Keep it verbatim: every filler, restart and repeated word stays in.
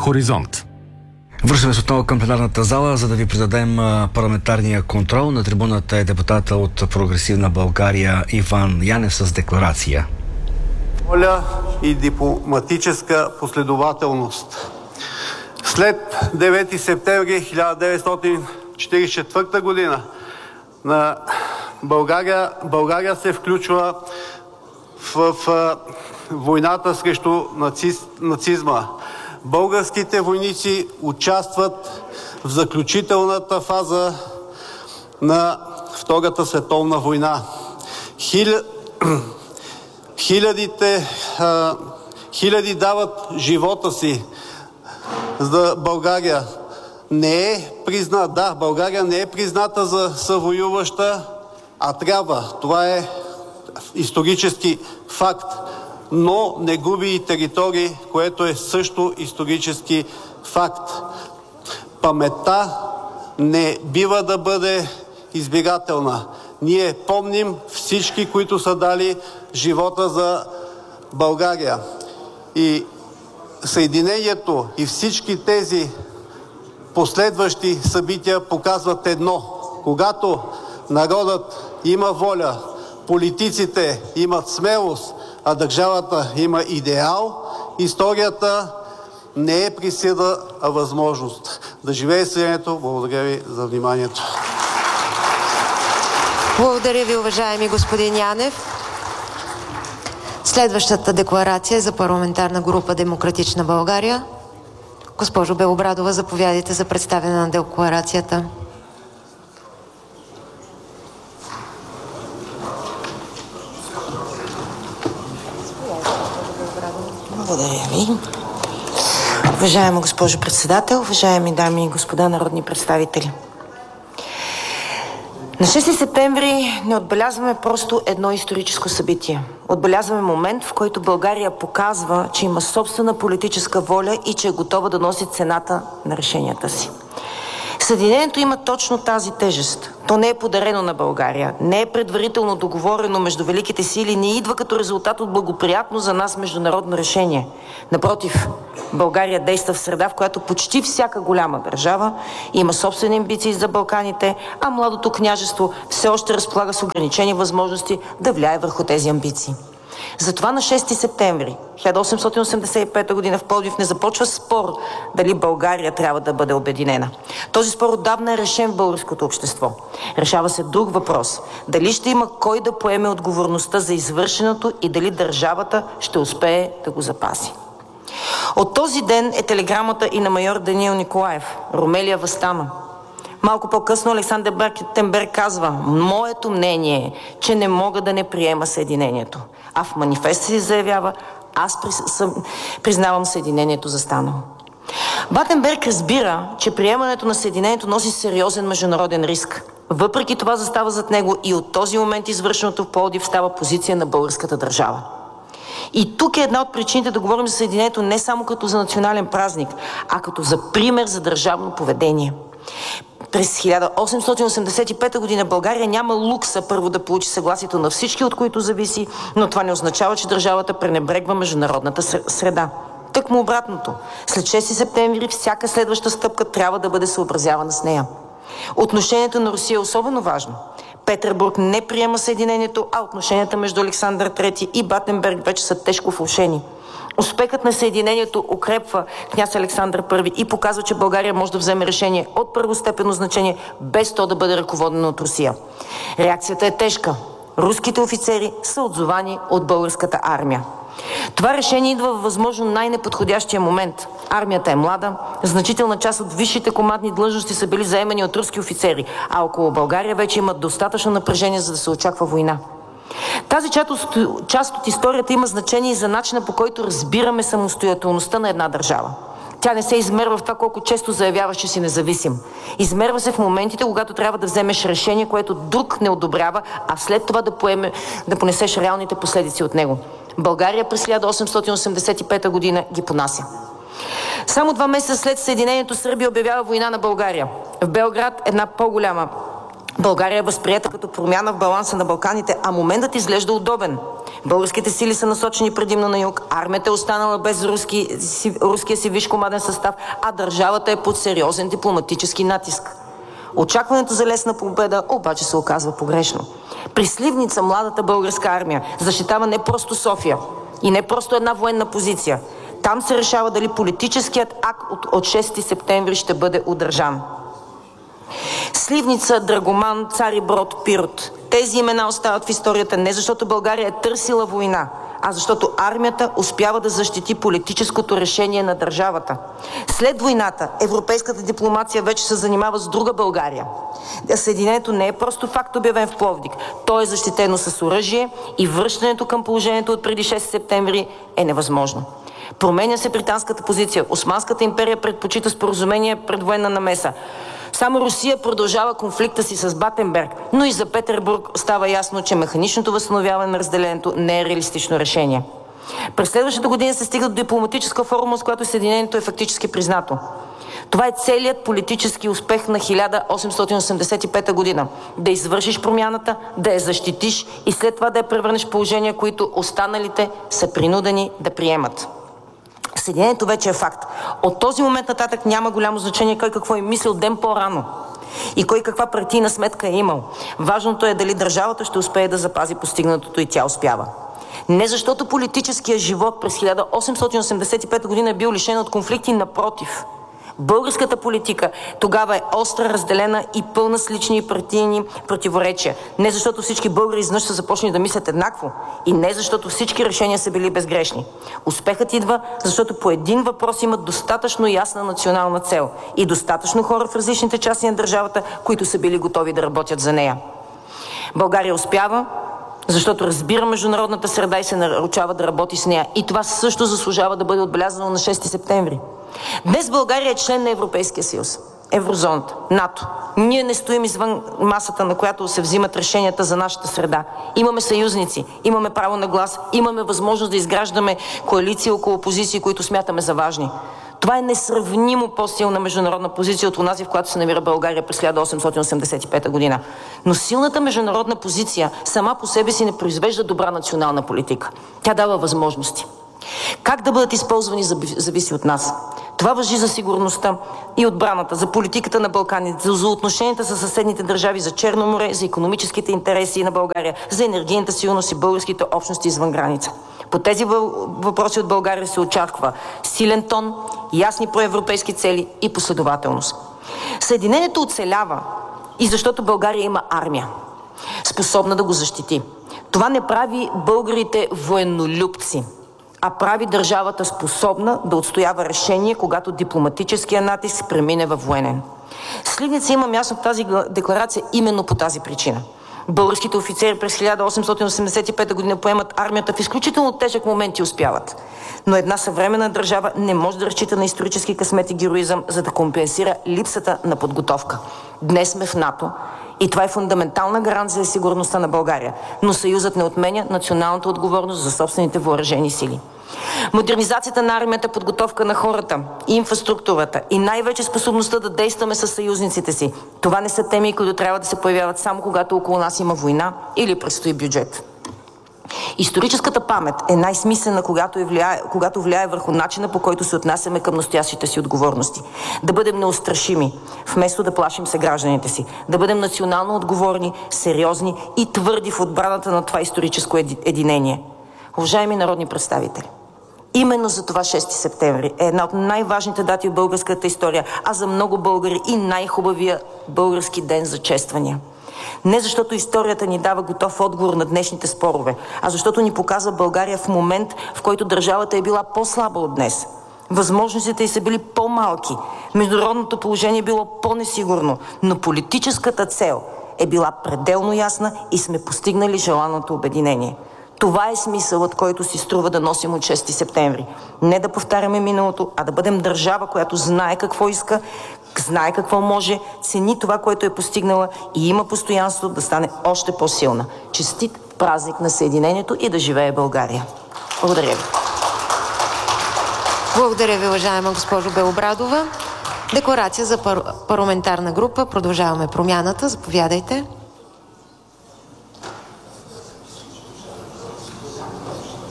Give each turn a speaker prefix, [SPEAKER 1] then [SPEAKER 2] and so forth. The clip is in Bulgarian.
[SPEAKER 1] Хоризонт.
[SPEAKER 2] Връщаме се отново към пленарната зала, за да ви предадем парламентарния контрол. На трибуната е депутата от Прогресивна България Иван Янев с декларация.
[SPEAKER 3] Воля и дипломатическа последователност. След девети септември хиляда деветстотин четиридесет и четвърта година на България, България се включва в, в войната срещу нациз, нацизма. Българските войници участват в заключителната фаза на Втората световна война. Хил... Хилядите, а, хиляди дават живота си за България. Не е призната, да, България не е призната за съвоюваща, а трябва. Това е исторически факт. Но не губи и територии, което е също исторически факт. Паметта не бива да бъде избирателна. Ние помним всички, които са дали живота за България. И съединението и всички тези последващи събития показват едно. Когато народът има воля, политиците имат смелост, а държавата има идеал, историята не е присъда, а възможност. Да живее Съединението! Благодаря ви за вниманието.
[SPEAKER 4] Благодаря ви, уважаеми господин Янев. Следващата декларация за парламентарна група Демократична България. Госпожо Белобрадова, заповядайте за представяне на декларацията.
[SPEAKER 5] Благодаря ви. Уважаема госпожо председател, уважаеми дами и господа народни представители. На шести септември не отбелязваме просто едно историческо събитие. Отбелязваме момент, в който България показва, че има собствена политическа воля и че е готова да носи цената на решенията си. Съединението има точно тази тежест. То не е подарено на България, не е предварително договорено между великите сили, не идва като резултат от благоприятно за нас международно решение. Напротив, България действа в среда, в която почти всяка голяма държава има собствени амбиции за Балканите, а младото княжество все още разполага с ограничени възможности да влияе върху тези амбиции. Затова на шести септември хиляда осемстотин осемдесет и пета година в Пловдив не започва спор дали България трябва да бъде обединена. Този спор отдавна е решен в българското общество. Решава се друг въпрос. Дали ще има кой да поеме отговорността за извършеното и дали държавата ще успее да го запази. От този ден е телеграмата и на майор Даниил Николаев. Румелия въстана. Малко по-късно Александър Бертенберг казва: моето мнение е, че не мога да не приема съединението. А в манифеста си заявява: аз признавам съединението за станало. Бертенберг разбира, че приемането на съединението носи сериозен международен риск. Въпреки това застава зад него и от този момент извършеното в Пловдив става позиция на българската държава. И тук е една от причините да говорим за съединението не само като за национален празник, а като за пример за държавно поведение. През хиляда осемстотин осемдесет и пета година България няма лукса първо да получи съгласието на всички, от които зависи, но това не означава, че държавата пренебрегва международната среда. Тъкмо обратното. След шести септември всяка следваща стъпка трябва да бъде съобразявана с нея. Отношението на Русия е особено важно. Петербург не приема съединението, а отношенията между Александър трети и Бертенберг вече са тежко влошени. Успехът на съединението укрепва княз Александър първи и показва, че България може да вземе решение от първостепенно значение, без то да бъде ръководено от Русия. Реакцията е тежка. Руските офицери са отзовани от българската армия. Това решение идва във възможно най-неподходящия момент. Армията е млада, значителна част от висшите командни длъжности са били заемани от руски офицери, а около България вече имат достатъчно напрежение, за да се очаква война. Тази част от, част от историята има значение и за начина, по който разбираме самостоятелността на една държава. Тя не се измерва в това колко често заявяваш, че си независим. Измерва се в моментите, когато трябва да вземеш решение, което друг не одобрява, а след това да, поеме, да понесеш реалните последици от него. България през хиляда осемстотин осемдесет и пета година ги понася. Само два месеца след съединението Сърбия обявява война на България. В Белград една по-голяма България е възприета като промяна в баланса на Балканите, а моментът изглежда удобен. Българските сили са насочени предимно на юг, армията е останала без руски, си, руския си висш команден състав, а държавата е под сериозен дипломатически натиск. Очакването за лесна победа обаче се оказва погрешно. При Сливница младата българска армия защитава не просто София и не просто една военна позиция. Там се решава дали политическият акт от, от шести септември ще бъде удържан. Сливница, Драгоман, Цариброд, Пирот. Тези имена остават в историята не защото България е търсила война, а защото армията успява да защити политическото решение на държавата. След войната европейската дипломация вече се занимава с друга България. Съединението не е просто факт обявен в Пловдив. То е защитено с оръжие и връщането към положението от преди шести септември е невъзможно. Променя се британската позиция. Османската империя предпочита споразумение пред военна намеса. Само Русия продължава конфликта си с Батенберг, но и за Петербург става ясно, че механичното възстановяване на разделението не е реалистично решение. През следващата година се стига до дипломатическа формула, с която Съединението е фактически признато. Това е целият политически успех на хиляда осемстотин осемдесет и пета година. Да извършиш промяната, да я защитиш и след това да я превърнеш в положения, които останалите са принудени да приемат. Съединението вече е факт. От този момент нататък няма голямо значение кой какво е мислил ден по-рано и кой каква партийна сметка е имал. Важното е дали държавата ще успее да запази постигнатото и тя успява. Не защото политическия живот през хиляда осемстотин осемдесет и пета година е бил лишен от конфликти, напротив. Българската политика тогава е остра, разделена и пълна с лични и партийни противоречия. Не защото всички българи изнъж са започнали да мислят еднакво и не защото всички решения са били безгрешни. Успехът идва, защото по един въпрос имат достатъчно ясна национална цел и достатъчно хора в различните части на държавата, които са били готови да работят за нея. България успява, защото разбира международната среда и се научава да работи с нея. И това също заслужава да бъде отбелязано на шести септември. Днес България е член на Европейския съюз, Еврозоната, НАТО. Ние не стоим извън масата, на която се взимат решенията за нашата среда. Имаме съюзници, имаме право на глас, имаме възможност да изграждаме коалиции около позиции, които смятаме за важни. Това е несравнимо по-силна международна позиция от онази, в която се намира България през хиляда осемстотин осемдесет и пета година. Но силната международна позиция сама по себе си не произвежда добра национална политика. Тя дава възможности. Как да бъдат използвани, зависи от нас. Това важи за сигурността и отбраната, за политиката на Балканите, за отношенията с съседните държави, за Черно море, за икономическите интереси на България, за енергийната сигурност и българските общности извън граница. По тези въпроси от България се очаква силен тон, ясни проевропейски цели и последователност. Съединението оцелява и защото България има армия, способна да го защити. Това не прави българите военнолюбци, а прави държавата способна да отстоява решение, когато дипломатическия натиск премине във военен. Сливница има място в тази декларация именно по тази причина. Българските офицери през хиляда осемстотин осемдесет и пета година поемат армията в изключително тежък момент и успяват. Но една съвременна държава не може да разчита на исторически късмет и героизъм, за да компенсира липсата на подготовка. Днес сме в НАТО и това е фундаментална гаранция за сигурността на България, но Съюзът не отменя националната отговорност за собствените въоръжени сили. Модернизацията на армията, подготовка на хората, инфраструктурата и най-вече способността да действаме с съюзниците си. Това не са теми, които трябва да се появяват само когато около нас има война или предстои бюджет. Историческата памет е най-смислена, когато, е влияе, когато влияе върху начина, по който се отнасяме към настоящите си отговорности. Да бъдем неустрашими, вместо да плашим съгражданите си. Да бъдем национално отговорни, сериозни и твърди в отбраната на това историческо единение. Уважаеми народни представители, именно за това шести септември е една от най-важните дати в българската история, а за много българи и най-хубавия български ден за чествания. Не защото историята ни дава готов отговор на днешните спорове, а защото ни показва България в момент, в който държавата е била по-слаба от днес. Възможностите й са били по-малки, международното положение е било по-несигурно, но политическата цел е била пределно ясна и сме постигнали желаното обединение. Това е смисълът, който си струва да носим от шести септември. Не да повтаряме миналото, а да бъдем държава, която знае какво иска, знае какво може, цени това, което е постигнала и има постоянство да стане още по-силна. Честит празник на Съединението и да живее България! Благодаря ви.
[SPEAKER 4] Благодаря ви, уважаема госпожо Белобрадова. Декларация за пар... парламентарна група. Продължаваме промяната. Заповядайте.